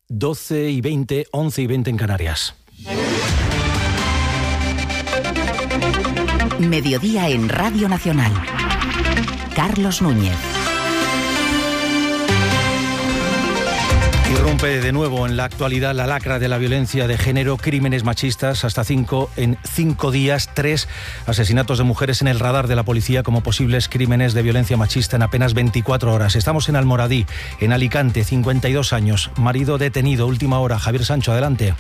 12:20, 11:20 en Canarias. Mediodía en Radio Nacional. Carlos Núñez. Irrumpe de nuevo en la actualidad la lacra de la violencia de género, crímenes machistas, hasta 5 en 5 días, 3 asesinatos de mujeres en el radar de la policía como posibles crímenes de violencia machista en apenas 24 horas. Estamos en Almoradí, en Alicante, 52 años, marido detenido, última hora. Javier Sancho, adelante.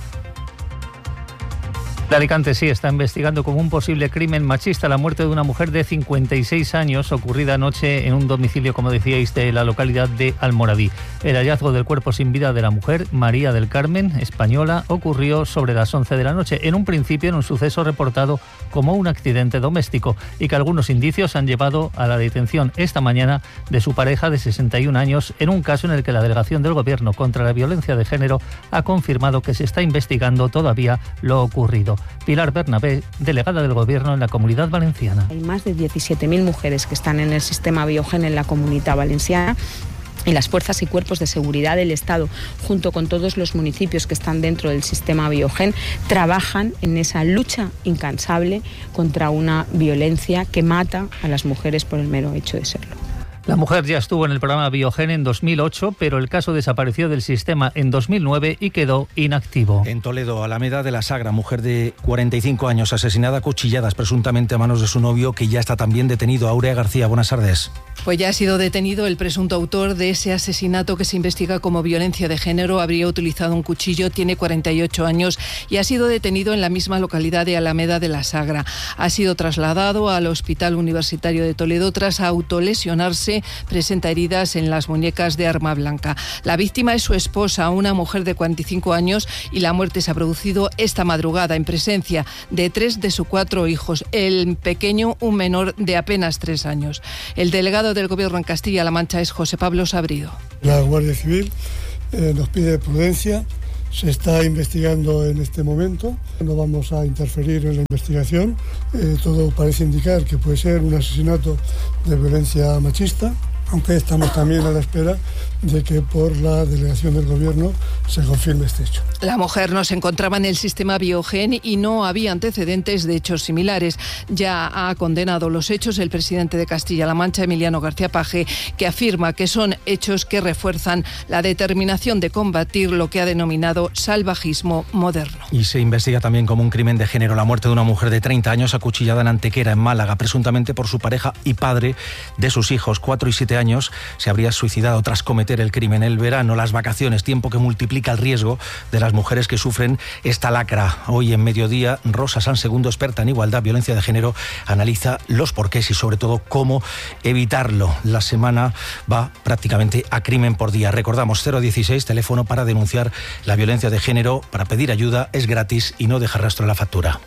De Alicante sí está investigando como un posible crimen machista la muerte de una mujer de 56 años ocurrida anoche en un domicilio, como decíais, de la localidad de Almoradí. El hallazgo del cuerpo sin vida de la mujer, María del Carmen, española, ocurrió sobre las 11 de la noche, en un principio en un suceso reportado como un accidente doméstico y que algunos indicios han llevado a la detención esta mañana de su pareja de 61 años en un caso en el que la Delegación del Gobierno contra la Violencia de Género ha confirmado que se está investigando todavía lo ocurrido. Pilar Bernabé, delegada del Gobierno en la Comunidad Valenciana. Hay más de 17.000 mujeres que están en el sistema Biogen en la Comunidad Valenciana. Y las fuerzas y cuerpos de seguridad del Estado, junto con todos los municipios que están dentro del sistema Biogen, trabajan en esa lucha incansable contra una violencia que mata a las mujeres por el mero hecho de serlo. La mujer ya estuvo en el programa Biogen en 2008, pero el caso desapareció del sistema en 2009 y quedó inactivo. En Toledo, Alameda de la Sagra, mujer de 45 años, asesinada a cuchilladas presuntamente a manos de su novio, que ya está también detenido. Aurea García, buenas tardes. Pues ya ha sido detenido el presunto autor de ese asesinato que se investiga como violencia de género. Habría utilizado un cuchillo, tiene 48 años y ha sido detenido en la misma localidad de Alameda de la Sagra. Ha sido trasladado al Hospital Universitario de Toledo tras autolesionarse. Presenta heridas en las muñecas de arma blanca. La víctima es su esposa, una mujer de 45 años, y la muerte se ha producido esta madrugada en presencia de 3 de sus 4 hijos. El pequeño, un menor de apenas 3 años. El delegado del Gobierno en Castilla-La Mancha es José Pablo Sabrido. La Guardia Civil nos pide prudencia. Se está investigando en este momento, no vamos a interferir en la investigación. Todo parece indicar que puede ser un asesinato de violencia machista, aunque estamos también a la espera de que por la delegación del Gobierno se confirme este hecho. La mujer no se encontraba en el sistema Biogen y no había antecedentes de hechos similares. Ya ha condenado los hechos el presidente de Castilla-La Mancha, Emiliano García Paje, que afirma que son hechos que refuerzan la determinación de combatir lo que ha denominado salvajismo moderno. Y se investiga también como un crimen de género la muerte de una mujer de 30 años acuchillada en Antequera, en Málaga, presuntamente por su pareja y padre de sus hijos, 4 y 7 años. Se habría suicidado tras cometer el crimen. El verano, las vacaciones, tiempo que multiplica el riesgo de las mujeres que sufren esta lacra. Hoy en Mediodía, Rosa Sansegundo, experta en igualdad, violencia de género, analiza los porqués y sobre todo cómo evitarlo. La semana va prácticamente a crimen por día. Recordamos, 016, teléfono para denunciar la violencia de género, para pedir ayuda, es gratis y no deja rastro en la factura.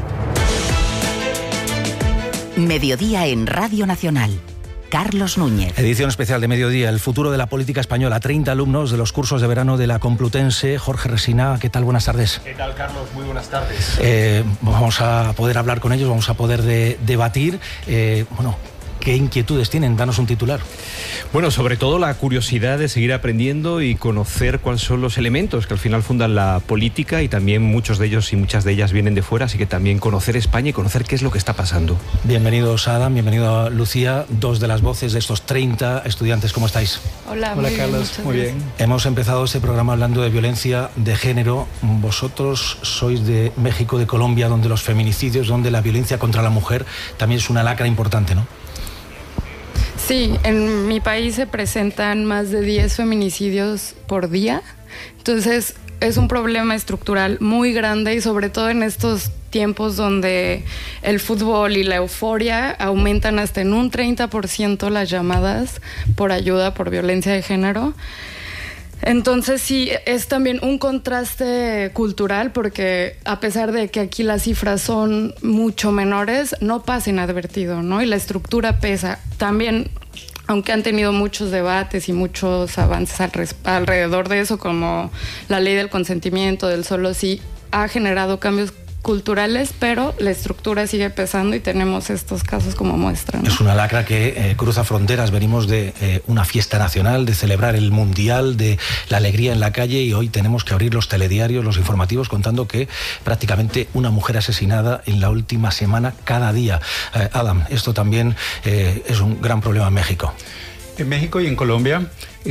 Mediodía en Radio Nacional. Carlos Núñez. Edición especial de Mediodía, el futuro de la política española. 30 alumnos de los cursos de verano de la Complutense. Jorge Resina, ¿qué tal? Buenas tardes. ¿Qué tal, Carlos? Muy buenas tardes. Vamos a poder hablar con ellos, vamos a poder debatir. ¿Qué inquietudes tienen? Danos un titular. Bueno, sobre todo la curiosidad de seguir aprendiendo y conocer cuáles son los elementos que al final fundan la política, y también muchos de ellos y muchas de ellas vienen de fuera, así que también conocer España y conocer qué es lo que está pasando. Bienvenidos, Adam, bienvenido a Lucía, dos de las voces de estos 30 estudiantes. ¿Cómo estáis? Hola Carlos, muy bien. Hemos empezado este programa hablando de violencia de género. Vosotros sois de México, de Colombia, donde los feminicidios, donde la violencia contra la mujer también es una lacra importante, ¿no? Sí, en mi país se presentan más de 10 feminicidios por día, entonces es un problema estructural muy grande, y sobre todo en estos tiempos donde el fútbol y la euforia aumentan hasta en un 30% las llamadas por ayuda por violencia de género. Entonces sí, es también un contraste cultural, porque a pesar de que aquí las cifras son mucho menores, no pasa inadvertido, ¿no? Y la estructura pesa. También, aunque han tenido muchos debates y muchos avances alrededor de eso, como la ley del consentimiento, del solo sí, ha generado cambios culturales, pero la estructura sigue pesando y tenemos estos casos como muestra, ¿no? Es una lacra que cruza fronteras. Venimos de una fiesta nacional, de celebrar el Mundial, de la alegría en la calle, y hoy tenemos que abrir los telediarios, los informativos, contando que prácticamente una mujer asesinada en la última semana cada día. Adam, esto también es un gran problema en México. En México y en Colombia,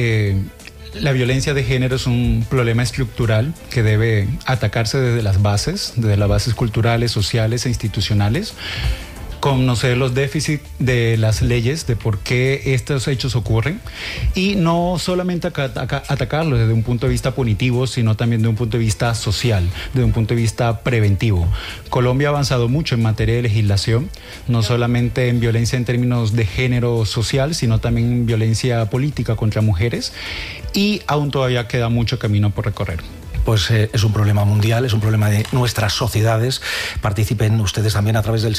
la violencia de género es un problema estructural que debe atacarse desde las bases culturales, sociales e institucionales. Conocer los déficits de las leyes, de por qué estos hechos ocurren, y no solamente atacarlos desde un punto de vista punitivo, sino también desde un punto de vista social, desde un punto de vista preventivo. Colombia ha avanzado mucho en materia de legislación, no solamente en violencia en términos de género social, sino también en violencia política contra mujeres, y aún todavía queda mucho camino por recorrer. Pues es un problema mundial, es un problema de nuestras sociedades. Participen ustedes también a través del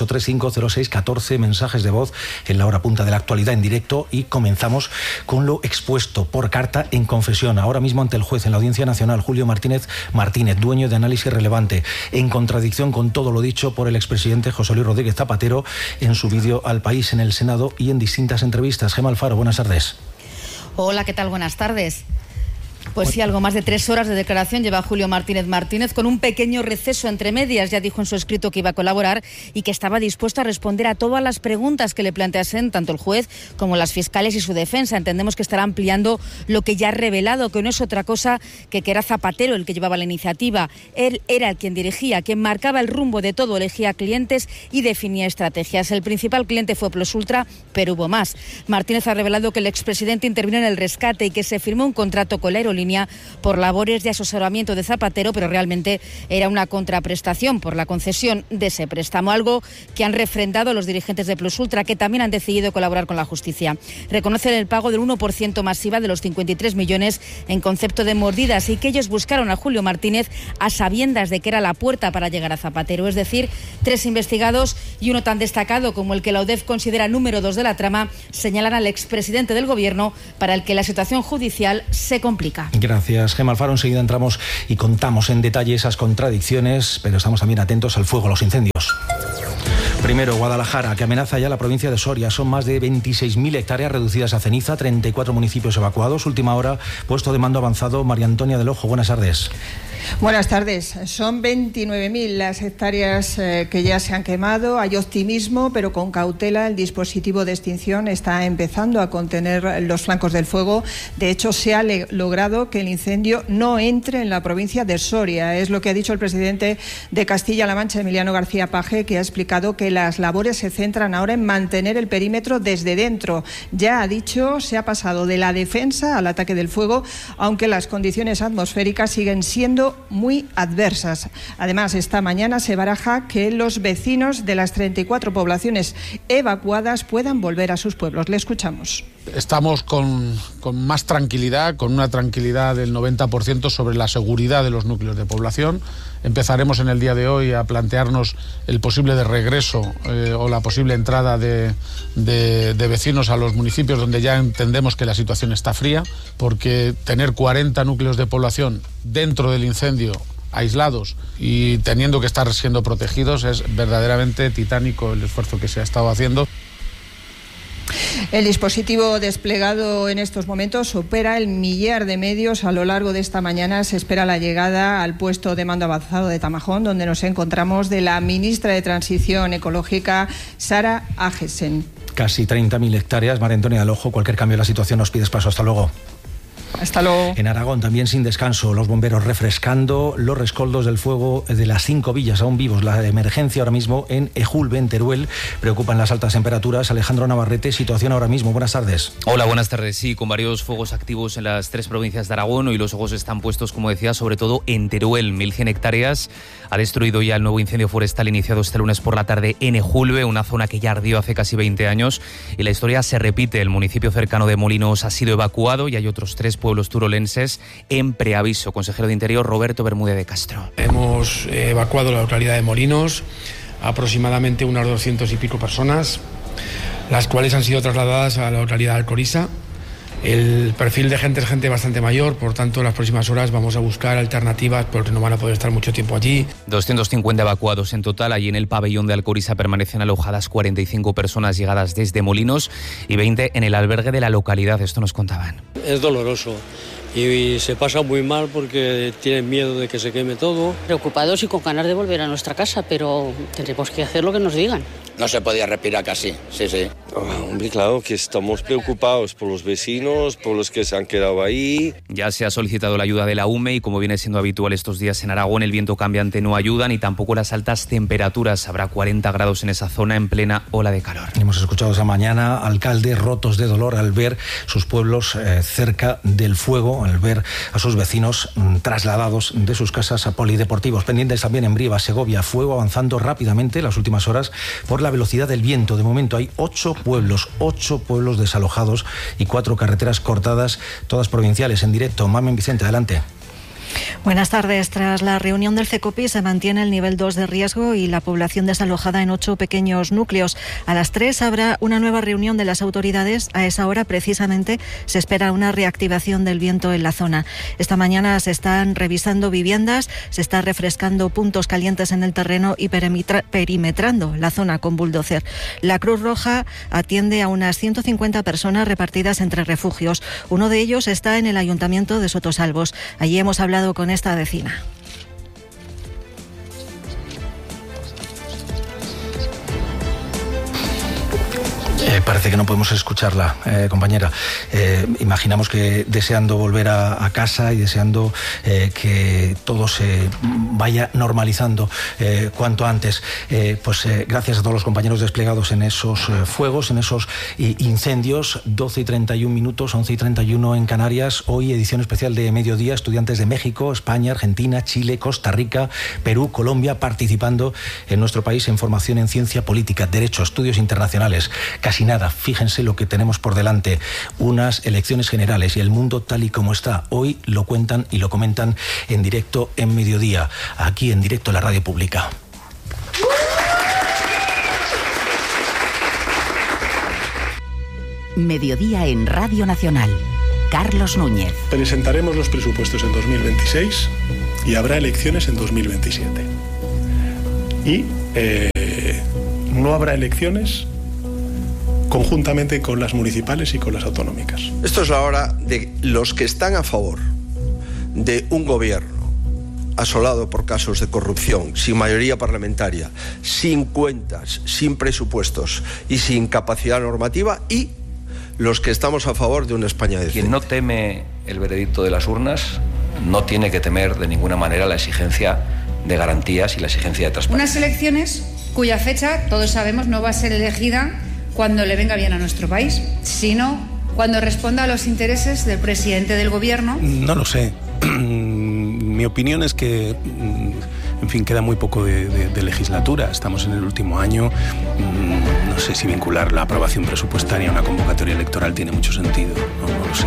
608-3506-14, mensajes de voz en la hora punta de la actualidad en directo, y comenzamos con lo expuesto por carta en confesión ahora mismo ante el juez en la Audiencia Nacional, Julio Martínez, dueño de Análisis Relevante, en contradicción con todo lo dicho por el expresidente José Luis Rodríguez Zapatero en su vídeo al País, en el Senado y en distintas entrevistas. Gemma Alfaro, buenas tardes. Hola, ¿qué tal? Buenas tardes. Pues sí, algo más de 3 horas de declaración lleva Julio Martínez, con un pequeño receso entre medias. Ya dijo en su escrito que iba a colaborar y que estaba dispuesto a responder a todas las preguntas que le planteasen tanto el juez como las fiscales y su defensa. Entendemos que estará ampliando lo que ya ha revelado, que no es otra cosa que era Zapatero el que llevaba la iniciativa. Él era el quien dirigía, quien marcaba el rumbo de todo, elegía clientes y definía estrategias. El principal cliente fue Plus Ultra, pero hubo más. Martínez ha revelado que el expresidente intervino en el rescate y que se firmó un contrato con la aerolínea por labores de asesoramiento de Zapatero, pero realmente era una contraprestación por la concesión de ese préstamo, algo que han refrendado los dirigentes de Plus Ultra, que también han decidido colaborar con la justicia. Reconocen el pago del 1% masiva de los 53 millones en concepto de mordidas, y que ellos buscaron a Julio Martínez a sabiendas de que era la puerta para llegar a Zapatero. Es decir, 3 investigados y uno tan destacado como el que la UDEF considera número 2 de la trama señalan al expresidente del gobierno, para el que la situación judicial se complica. Gracias, Gemma Alfaro. Enseguida entramos y contamos en detalle esas contradicciones, pero estamos también atentos al fuego, a los incendios. Primero, Guadalajara, que amenaza ya la provincia de Soria. Son más de 26.000 hectáreas reducidas a ceniza, 34 municipios evacuados. Última hora, puesto de mando avanzado. María Antonia del Ojo, buenas tardes. Buenas tardes. Son 29.000 las hectáreas que ya se han quemado. Hay optimismo, pero con cautela. El dispositivo de extinción está empezando a contener los flancos del fuego. De hecho, se ha logrado que el incendio no entre en la provincia de Soria. Es lo que ha dicho el presidente de Castilla-La Mancha, Emiliano García Paje, que ha explicado que las labores se centran ahora en mantener el perímetro desde dentro. Ya ha dicho, se ha pasado de la defensa al ataque del fuego, aunque las condiciones atmosféricas siguen siendo muy adversas. Además, esta mañana se baraja que los vecinos de las 34 poblaciones evacuadas puedan volver a sus pueblos. Le escuchamos. Estamos con más tranquilidad, con una tranquilidad del 90% sobre la seguridad de los núcleos de población. Empezaremos en el día de hoy a plantearnos el posible de regreso o la posible entrada de vecinos a los municipios donde ya entendemos que la situación está fría, porque tener 40 núcleos de población dentro del incendio, aislados y teniendo que estar siendo protegidos, es verdaderamente titánico el esfuerzo que se ha estado haciendo. El dispositivo desplegado en estos momentos supera el 1.000.000 de medios. A lo largo de esta mañana se espera la llegada al puesto de mando avanzado de Tamajón, donde nos encontramos, de la ministra de Transición Ecológica, Sara Agesen. Casi 30.000 hectáreas. María Antonia del Ojo, cualquier cambio de la situación nos pides paso. Hasta luego. Hasta luego. En Aragón también sin descanso, los bomberos refrescando los rescoldos del fuego de las 5 villas aún vivos. La emergencia ahora mismo en Ejulbe, en Teruel, preocupan las altas temperaturas. Alejandro Navarrete, situación ahora mismo. Buenas tardes. Hola, buenas tardes. Sí, con varios fuegos activos en las 3 provincias de Aragón. Hoy los ojos están puestos, como decía, sobre todo en Teruel. 1.100 hectáreas ha destruido ya el nuevo incendio forestal iniciado este lunes por la tarde en Ejulbe, una zona que ya ardió hace casi 20 años. Y la historia se repite. El municipio cercano de Molinos ha sido evacuado y hay otros 3 pueblos turolenses en preaviso. Consejero de Interior, Roberto Bermúdez de Castro. Hemos evacuado la localidad de Molinos, aproximadamente unas 200 y pico personas, las cuales han sido trasladadas a la localidad de Alcoriza. El perfil de gente es gente bastante mayor, por tanto en las próximas horas vamos a buscar alternativas porque no van a poder estar mucho tiempo allí. 250 evacuados en total. Allí en el pabellón de Alcoriza permanecen alojadas 45 personas llegadas desde Molinos y 20 en el albergue de la localidad. Esto nos contaban. Es doloroso y se pasa muy mal porque tienen miedo de que se queme todo. Preocupados y con ganas de volver a nuestra casa, pero tendremos que hacer lo que nos digan. No se podía respirar casi, sí. Hombre, claro que estamos preocupados por los vecinos, por los que se han quedado ahí. Ya se ha solicitado la ayuda de la UME y como viene siendo habitual estos días en Aragón, el viento cambiante no ayuda ni tampoco las altas temperaturas. Habrá 40 grados en esa zona en plena ola de calor. Hemos escuchado esa mañana alcaldes rotos de dolor al ver sus pueblos cerca del fuego, al ver a sus vecinos trasladados de sus casas a polideportivos. Pendientes también en Brieva, Segovia, fuego avanzando rápidamente en las últimas horas por la velocidad del viento. De momento hay 8 pueblos desalojados y 4 carreteras cortadas, todas provinciales. En directo, Mamen Vicente, adelante. Buenas tardes. Tras la reunión del CECOPI se mantiene el nivel 2 de riesgo y la población desalojada en 8 pequeños núcleos. A las 3 habrá una nueva reunión de las autoridades. A esa hora, precisamente, se espera una reactivación del viento en la zona. Esta mañana se están revisando viviendas, se está refrescando puntos calientes en el terreno y perimetrando la zona con bulldozer. La Cruz Roja atiende a unas 150 personas repartidas entre refugios. Uno de ellos está en el Ayuntamiento de Sotosalvos. Allí hemos hablado con esta vecina. Parece que no podemos escucharla, compañera. Imaginamos que deseando volver a casa y deseando que todo se vaya normalizando cuanto antes. Gracias a todos los compañeros desplegados en esos fuegos, en esos incendios. 12:31, 11:31 en Canarias. Hoy edición especial de Mediodía. Estudiantes de México, España, Argentina, Chile, Costa Rica, Perú, Colombia, participando en nuestro país en formación en ciencia política, derecho, estudios internacionales. Casi nada, fíjense lo que tenemos por delante, unas elecciones generales y el mundo tal y como está. Hoy lo cuentan y lo comentan en directo en Mediodía, aquí en directo en la radio pública. Mediodía en Radio Nacional. Carlos Núñez. Presentaremos los presupuestos en 2026 y habrá elecciones en 2027. Y no habrá elecciones conjuntamente con las municipales y con las autonómicas. Esto es la hora de los que están a favor de un gobierno asolado por casos de corrupción, sin mayoría parlamentaria, sin cuentas, sin presupuestos y sin capacidad normativa, y los que estamos a favor de una España decente. Quien no teme el veredicto de las urnas no tiene que temer de ninguna manera la exigencia de garantías y la exigencia de transparencia. Unas elecciones cuya fecha, todos sabemos, no va a ser elegida cuando le venga bien a nuestro país, sino cuando responda a los intereses del presidente del gobierno. No lo sé. Mi opinión es que, en fin, queda muy poco de legislatura. Estamos en el último año. No sé si vincular la aprobación presupuestaria a una convocatoria electoral tiene mucho sentido. No lo sé.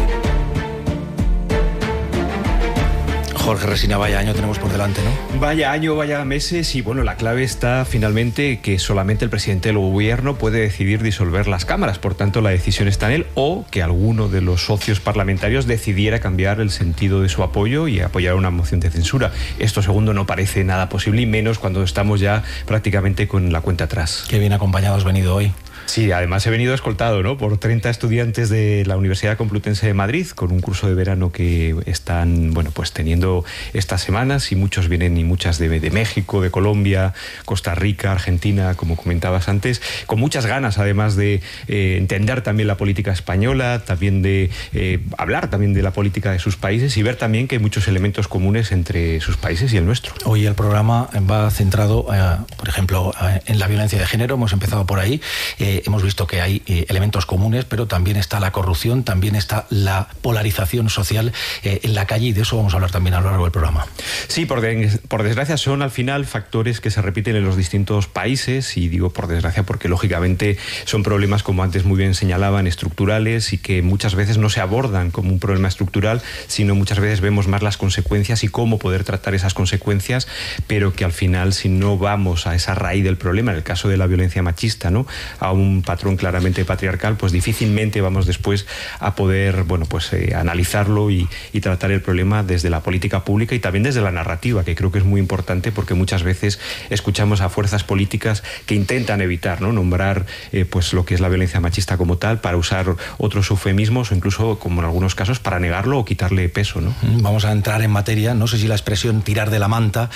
Jorge Resina, vaya año tenemos por delante, ¿no? Vaya año, vaya meses, y bueno, la clave está finalmente que solamente el presidente del gobierno puede decidir disolver las cámaras, por tanto la decisión está en él, o que alguno de los socios parlamentarios decidiera cambiar el sentido de su apoyo y apoyar una moción de censura. Esto segundo no parece nada posible, y menos cuando estamos ya prácticamente con la cuenta atrás. Qué bien acompañado has venido hoy. Sí, además he venido escoltado, ¿no?, por 30 estudiantes de la Universidad Complutense de Madrid, con un curso de verano que están, bueno, pues teniendo estas semanas, y muchos vienen, y muchas de México, de Colombia, Costa Rica, Argentina, como comentabas antes, con muchas ganas además de entender también la política española, también de hablar también de la política de sus países y ver también que hay muchos elementos comunes entre sus países y el nuestro. Hoy el programa va centrado, por ejemplo, en la violencia de género. Hemos empezado por ahí. Hemos visto que hay elementos comunes, pero también está la corrupción, también está la polarización social en la calle, y de eso vamos a hablar también a lo largo del programa. Sí, por desgracia son al final factores que se repiten en los distintos países, y digo por desgracia porque lógicamente son problemas, como antes muy bien señalaban, estructurales, y que muchas veces no se abordan como un problema estructural, sino muchas veces vemos más las consecuencias y cómo poder tratar esas consecuencias, pero que al final, si no vamos a esa raíz del problema, en el caso de la violencia machista, ¿no?, a un un patrón claramente patriarcal, pues difícilmente vamos después a poder, bueno, pues analizarlo y tratar el problema desde la política pública y también desde la narrativa, que creo que es muy importante, porque muchas veces escuchamos a fuerzas políticas que intentan evitar, ¿no?, nombrar pues lo que es la violencia machista como tal, para usar otros eufemismos o incluso, como en algunos casos, para negarlo o quitarle peso, ¿no? Vamos a entrar en materia. No sé si la expresión tirar de la manta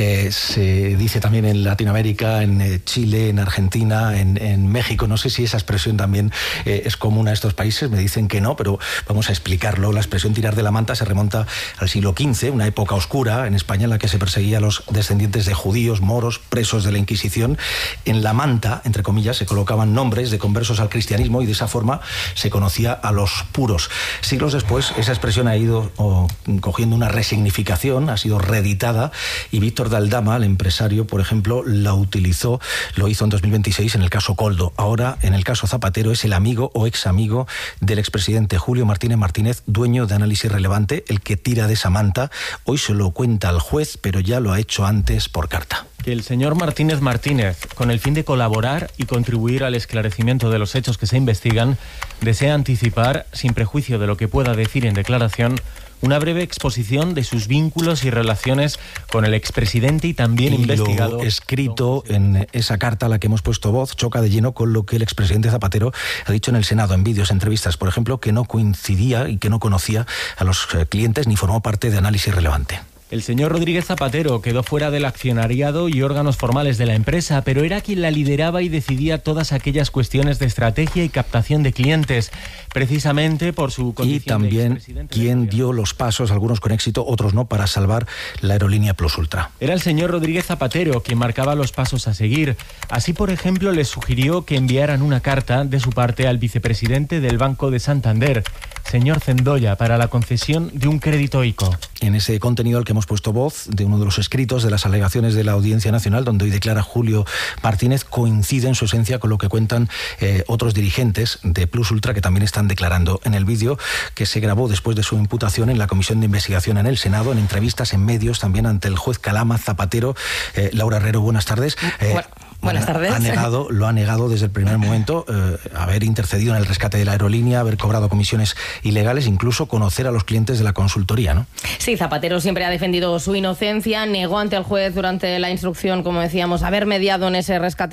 se dice también en Latinoamérica, en Chile, en Argentina, en México. No sé si esa expresión también es común a estos países. Me dicen que no, pero vamos a explicarlo. La expresión tirar de la manta se remonta al siglo XV, una época oscura en España en la que se perseguía a los descendientes de judíos, moros, presos de la Inquisición. En la manta, entre comillas, se colocaban nombres de conversos al cristianismo y de esa forma se conocía a los puros. Siglos después, esa expresión ha ido cogiendo una resignificación, ha sido reeditada, y Víctor de Aldama, el empresario, por ejemplo, la utilizó, lo hizo en 2026 en el caso Koldo. Ahora, en el caso Zapatero, es el amigo o ex amigo del expresidente Julio Martínez Martínez, dueño de Análisis Relevante, el que tira de esa manta. Hoy se lo cuenta al juez, pero ya lo ha hecho antes por carta. Que el señor Martínez Martínez, con el fin de colaborar y contribuir al esclarecimiento de los hechos que se investigan, desea anticipar, sin prejuicio de lo que pueda decir en declaración, una breve exposición de sus vínculos y relaciones con el expresidente y también investigado. Lo escrito en esa carta a la que hemos puesto voz choca de lleno con lo que el expresidente Zapatero ha dicho en el Senado, en vídeos, entrevistas, por ejemplo, que no coincidía y que no conocía a los clientes ni formó parte de Análisis Relevante. El señor Rodríguez Zapatero quedó fuera del accionariado y órganos formales de la empresa, pero era quien la lideraba y decidía todas aquellas cuestiones de estrategia y captación de clientes, precisamente por su condición. Y también quien dio los pasos, algunos con éxito, otros no, para salvar la aerolínea Plus Ultra. Era el señor Rodríguez Zapatero quien marcaba los pasos a seguir. Así, por ejemplo, le sugirió que enviaran una carta de su parte al vicepresidente del Banco de Santander, señor Zendoya, para la concesión de un crédito ICO. En ese contenido al que hemos puesto voz, de uno de los escritos de las alegaciones de la Audiencia Nacional, donde hoy declara Julio Martínez, coincide en su esencia con lo que cuentan otros dirigentes de Plus Ultra que también están declarando. En el vídeo que se grabó después de su imputación en la Comisión de Investigación en el Senado, en entrevistas en medios, también ante el juez Calama, Zapatero, Laura Herrero, buenas tardes. Buenas tardes. Lo ha negado desde el primer momento, haber intercedido en el rescate de la aerolínea, haber cobrado comisiones ilegales, incluso conocer a los clientes de la consultoría, ¿no? Sí, Zapatero siempre ha defendido su inocencia, negó ante el juez durante la instrucción, como decíamos, haber mediado en ese rescate